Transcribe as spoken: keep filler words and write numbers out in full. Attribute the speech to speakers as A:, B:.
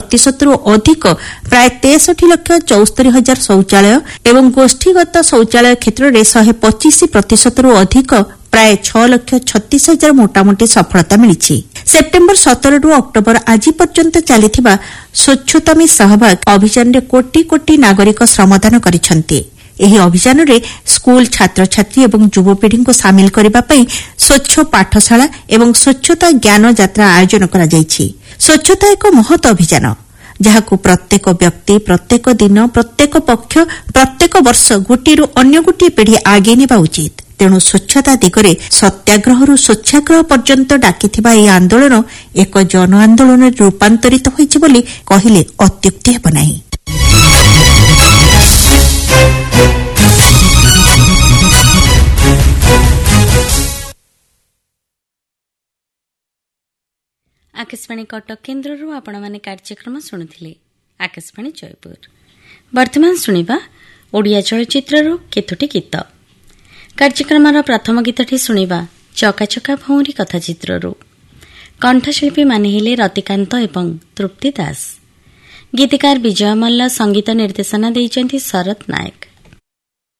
A: ପ୍ରତିଶତରୁ ଅଧିକ ପ୍ରାୟ ତେଷଠି ଲକ୍ଷ ଚଉସ୍ତରୀ ହଜାର ଶୌଚାଳୟ ଏବଂ ଗୋଷ୍ଠୀଗତ ଶୌଚାଳୟ କ୍ଷେତ୍ରରେ ଶହେ ପଚିଶ ପ୍ରତିଶତରୁ ଅଧିକ ପ୍ରାୟ ଛଅ ଲକ୍ଷ ଛତିଶ ହଜାର ମୋଟାମୋଟି ସଫଳତା ମିଳିଛି। ସେପ୍ଟେମ୍ବର ସତରରୁ ଅକ୍ଟୋବର ଆଜି ପର୍ଯ୍ୟନ୍ତ ଚାଲିଥିବା ସ୍ୱଚ୍ଛତା ମି ସହଭାଗ ଅଭିଯାନରେ କୋଟି କୋଟି ନାଗରିକ ଶ୍ରମଦାନ କରିଛନ୍ତି। ଏହି ଅଭିଯାନରେ ସ୍କୁଲ ଛାତ୍ରଛାତ୍ରୀ ଏବଂ ଯୁବପିଢ଼ିଙ୍କୁ ସାମିଲ କରିବା ପାଇଁ ସ୍ୱଚ୍ଛ ପାଠଶାଳା ଏବଂ ସ୍ୱଚ୍ଛତା ଜ୍ଞାନ ଯାତ୍ରା ଆୟୋଜନ କରାଯାଇଛି। ସ୍ୱଚ୍ଛତା ଏକ ମହତ୍ ଅଭିଯାନ, ଯାହାକୁ ପ୍ରତ୍ୟେକ ବ୍ୟକ୍ତି, ପ୍ରତ୍ୟେକ ଦିନ, ପ୍ରତ୍ୟେକ ପକ୍ଷ, ପ୍ରତ୍ୟେକ ବର୍ଷ ଗୋଟିଏରୁ ଅନ୍ୟ ଗୋଟିଏ ପିଢ଼ି ଆଗେଇ ନେବା ଉଚିତ। ତେଣୁ ସ୍ୱଚ୍ଛତା ଦିଗରେ ସତ୍ୟାଗ୍ରହରୁ ସ୍ୱଚ୍ଛାଗ୍ରହ ପର୍ଯ୍ୟନ୍ତ ଡାକିଥିବା ଏହି ଆନ୍ଦୋଳନ ଏକ ଜନ ଆନ୍ଦୋଳନରେ ରୂପାନ୍ତରିତ ହୋଇଛି ବୋଲି କହିଲେ ଅତ୍ୟୁକ୍ତି ହେବ ନାହିଁ।
B: आकाशवाणी कटक केन्द्रରୁ ଆପଣମାନେ କାର୍ଯ୍ୟକ୍ରମ ଶୁଣୁଥିଲେ। आकाशवाणी जयपुर। ବର୍ତ୍ତମାନ ଶୁଣିବା ଓଡ଼ିଆ ଚଳଚ୍ଚିତ୍ରରୁ କେତୋଟି ଗୀତ। କାର୍ଯ୍ୟକ୍ରମର ପ୍ରଥମ ଗୀତଟି ଶୁଣିବା ଚକାଚକା ଭଉଁରୀ କଥାଚିତ୍ରରୁ। କଣ୍ଠଶିଳ୍ପୀମାନେ ହେଲେ ରତିକାନ୍ତ ଏବଂ ତୃପ୍ତି ଦାସ। ଗୀତିକାର ବିଜୟ ମଲ୍ଲ, ସଙ୍ଗୀତ ନିର୍ଦ୍ଦେଶନା ଦେଇଛନ୍ତି ଶରତ ନାୟକ।